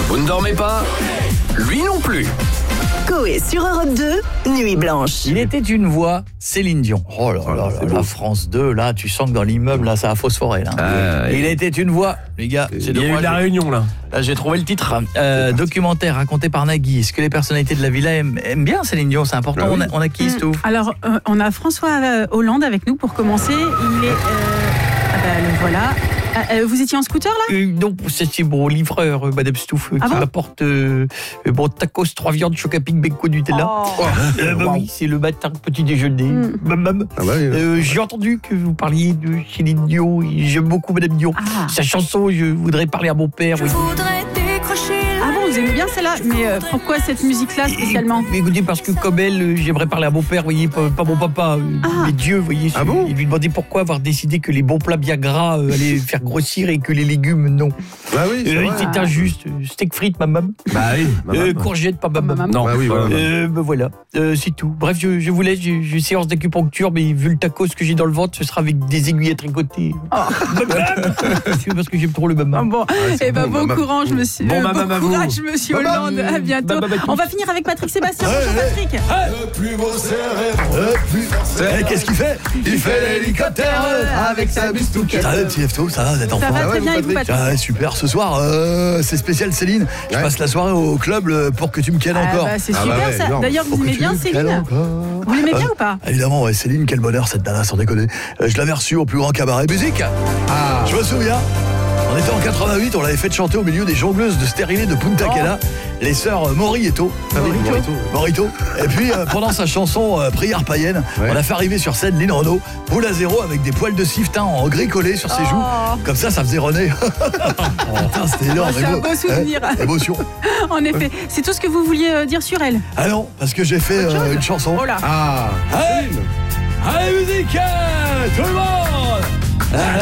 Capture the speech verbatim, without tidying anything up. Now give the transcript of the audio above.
Vous ne dormez pas? Lui non plus. Coé sur Europe deux, Nuit Blanche. Il était une voix, Céline Dion. Oh là là, là la France deux, là, tu sens que dans l'immeuble, là, ça a phosphoré. Là. Ah, Il était une voix, les gars. Il y a eu de la Réunion, là. Là, j'ai trouvé le titre. Euh, documentaire raconté par Nagui. Est-ce que les personnalités de la villa aiment, aiment bien Céline Dion? C'est important. Ah oui. on, a, on a qui, mmh. Stouff? Alors, euh, on a François Hollande avec nous pour commencer. Il est... Euh... Ah ben, le voilà. Euh, vous étiez en scooter là? euh, Non, c'est mon livreur, euh, Madame Stouff, euh, ah qui bon m'apporte euh, bon tacos, trois viandes, chocapic, bacon, Nutella. Oh. Euh, bah wow. Oui, c'est le matin, petit déjeuner. Mm. Mam, ah bah, euh, j'ai entendu que vous parliez de Céline Dion. J'aime beaucoup Madame Dion. Ah. Sa chanson, je voudrais parler à mon père. Je oui. voudrais décrocher. Ah bon, vous aimez bien celle-là? Mais euh, pourquoi cette musique-là spécialement? Et, écoutez, parce que comme elle, euh, j'aimerais parler à mon père, vous voyez, pas, pas mon papa, euh, ah. mais Dieu, vous voyez. Ah bon? Et lui demander pourquoi avoir décidé que les bons plats bien gras euh, allaient faire grossir et que les légumes, non. Bah oui, c'est, euh, c'est injuste. Steak frites, maman. Bah oui. Euh, courgettes, pas maman. Non, bah oui, voilà. Euh, bah voilà, euh, c'est tout. Bref, je, je vous laisse, j'ai, j'ai séance d'acupuncture, mais vu le tacos que j'ai dans le ventre, ce sera avec des aiguilles à tricoter. Oh. C'est parce que j'aime trop le maman. Ah bon, ah, et bah bon, bon courage, monsieur. Bon, euh, maman, bon courage, monsieur Hollande. À bientôt. On va finir avec Patrick Sébastien. Bonjour Patrick. Le plus beau cérébre, le plus hey, qu'est-ce qu'il fait? Il fait l'hélicoptère avec sa bistouquette. Ça va, petit F-to, ça va, vous êtes en Ça forme? va très bien et vous, Patrick? Ah, super, ce soir, euh, c'est spécial Céline. Je ouais. passe la soirée au club pour que tu me kennes ah encore. Bah, c'est ah super bah ouais, ça. non. D'ailleurs, vous pour aimez bien Céline? Vous l'aimez bien euh, ou pas? Évidemment, ouais, Céline, quel bonheur cette nana, sans déconner. Euh, je l'avais reçue au plus grand cabaret musique. Ah. Je me souviens. On était en quatre-vingt-huit, on l'avait fait chanter au milieu des jongleuses de Stérilé de Punta Cana, oh. les sœurs Morieto. Ah oui, Morito. Morito. Et puis, euh, pendant sa chanson euh, Prière païenne, ouais. on a fait arriver sur scène Lynn Renaud, boule à zéro avec des poils de siftin en gris collé sur ses oh. joues. Comme ça, ça faisait René. Putain, c'était énorme. Oh, c'est un beau souvenir. Hein, émotion. En effet. C'est tout ce que vous vouliez euh, dire sur elle? Ah non, parce que j'ai fait euh, une chanson. Oh là. Ah. Allez, allez musique, tout le monde.